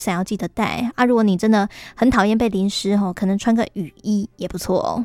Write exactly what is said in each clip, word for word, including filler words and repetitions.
伞要记得带啊。如果你真的很讨厌被淋湿哦，可能穿个雨衣也不错哦。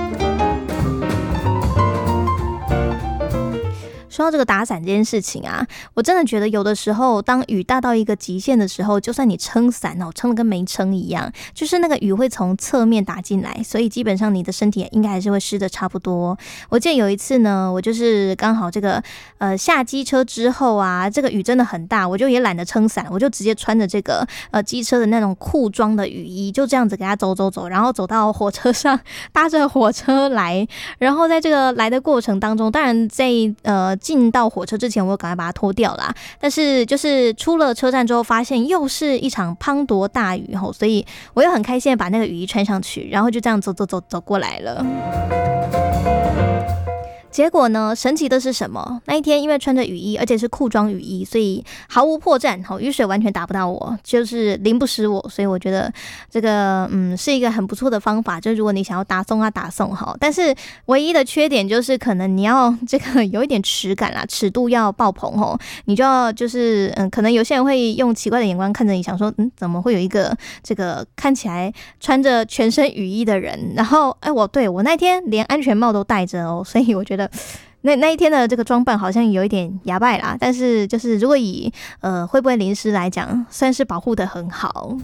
说到这个打伞这件事情啊，我真的觉得有的时候当雨大到一个极限的时候，就算你撑伞哦，撑得跟没撑一样，就是那个雨会从侧面打进来，所以基本上你的身体应该还是会湿的差不多。我记得有一次呢，我就是刚好这个呃下机车之后啊，这个雨真的很大，我就也懒得撑伞，我就直接穿着这个呃机车的那种裤装的雨衣，就这样子给它走走走，然后走到火车上，搭着火车来，然后在这个来的过程当中，当然在呃进到火车之前，我赶快把它脱掉啦。但是就是出了车站之后，发现又是一场滂沱大雨吼，所以我又很开心的把那个雨衣穿上去，然后就这样走走走走过来了。结果呢，神奇的是什么？那一天因为穿着雨衣，而且是裤装雨衣，所以毫无破绽，雨水完全打不到我，就是淋不湿我，所以我觉得这个嗯是一个很不错的方法。就如果你想要打送啊打送哈，但是唯一的缺点就是可能你要这个有一点尺感啦，尺度要爆棚吼，你就要就是嗯，可能有些人会用奇怪的眼光看着你，想说嗯怎么会有一个这个看起来穿着全身雨衣的人？然后哎，我对我那天连安全帽都戴着哦，所以我觉得。那那一天的这个装扮好像有一点哑败啦，但是就是如果以呃会不会淋湿来讲，算是保护得很好。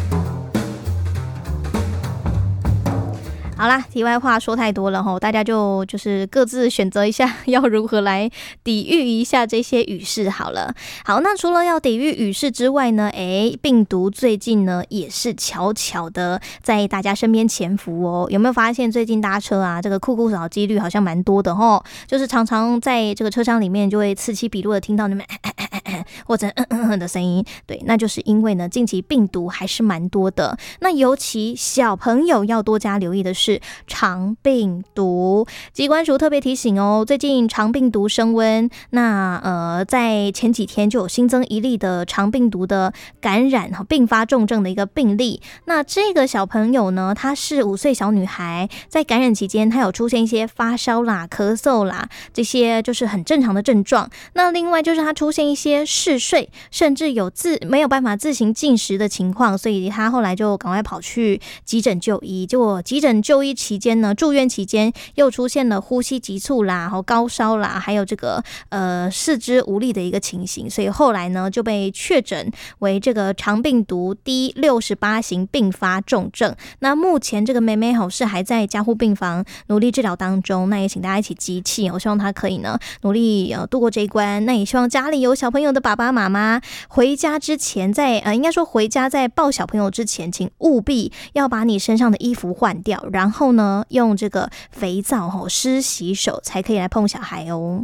好啦，题外话说太多了齁，大家就就是各自选择一下要如何来抵御一下这些雨势好了。好，那除了要抵御雨势之外呢，诶，病毒最近呢也是悄悄的在大家身边潜伏哦。有没有发现最近搭车啊，这个酷酷扫几率好像蛮多的齁？就是常常在这个车厢里面就会此起彼落的听到你们或者嗯嗯嗯的声音，对，那就是因为呢近期病毒还是蛮多的。那尤其小朋友要多加留意的是肠病毒。疾管署特别提醒哦，最近肠病毒升温，那呃在前几天就有新增一例的肠病毒的感染并发重症的一个病例。那这个小朋友呢，她是五岁小女孩，在感染期间她有出现一些发烧啦、咳嗽啦，这些就是很正常的症状。那另外就是她出现一些嗜睡，甚至有自没有办法自行进食的情况，所以她后来就赶快跑去急诊就医。结果急诊就医期间呢，住院期间又出现了呼吸急促啦，然后高烧啦，还有这个呃四肢无力的一个情形，所以后来呢就被确诊为这个肠病毒第六十八型并发重症。那目前这个妹妹吼是还在加护病房努力治疗当中，那也请大家一起集气，我希望她可以呢努力呃度过这一关。那也希望家里有小朋友的爸爸妈妈回家之前在呃应该说回家在抱小朋友之前，请务必要把你身上的衣服换掉，然后呢用这个肥皂吼湿洗手才可以来碰小孩哦。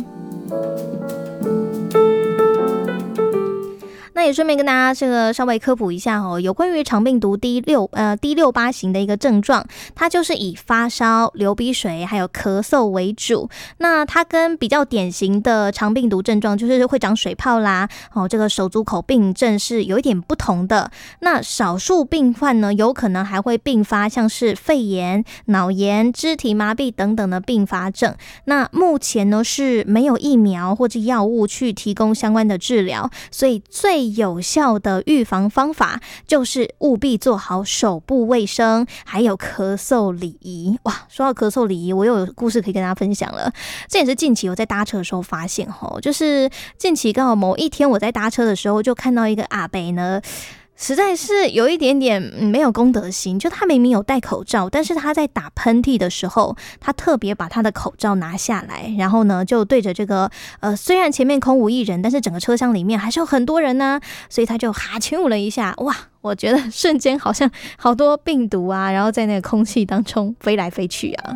那也顺便跟大家这个稍微科普一下哦，有关于肠病毒第六呃第六八型的一个症状，它就是以发烧、流鼻水还有咳嗽为主。那它跟比较典型的肠病毒症状，就是会长水泡啦，哦这个手足口病症是有一点不同的。那少数病患呢，有可能还会并发像是肺炎、脑炎、肢体麻痹等等的并发症。那目前呢是没有疫苗或者药物去提供相关的治疗，所以最有效的预防方法就是务必做好手部卫生，还有咳嗽礼仪。哇，说到咳嗽礼仪，我又有故事可以跟大家分享了。这也是近期我在搭车的时候发现吼，就是近期刚好某一天我在搭车的时候，就看到一个阿伯呢，实在是有一点点没有公德心，就他明明有戴口罩，但是他在打喷嚏的时候，他特别把他的口罩拿下来，然后呢就对着这个呃虽然前面空无一人，但是整个车厢里面还是有很多人呢、啊，所以他就哈啾了一下，哇，我觉得瞬间好像好多病毒啊，然后在那个空气当中飞来飞去啊。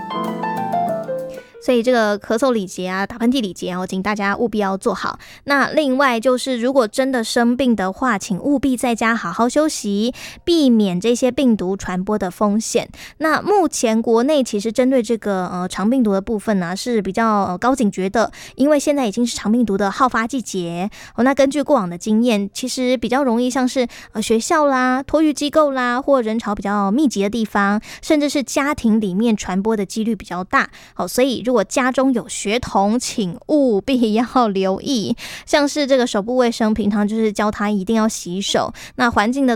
所以这个咳嗽礼节啊，打喷嚏礼节哦，请大家务必要做好。那另外就是，如果真的生病的话，请务必在家好好休息，避免这些病毒传播的风险。那目前国内其实针对这个呃肠病毒的部分呢、啊，是比较、呃、高警觉的，因为现在已经是肠病毒的好发季节哦。那根据过往的经验，其实比较容易像是呃学校啦、托育机构啦，或人潮比较密集的地方，甚至是家庭里面传播的几率比较大。好、哦，所以如果果家中有学童，请务必要留意，像是这个手部卫生，平常就是教他一定要洗手，那环境的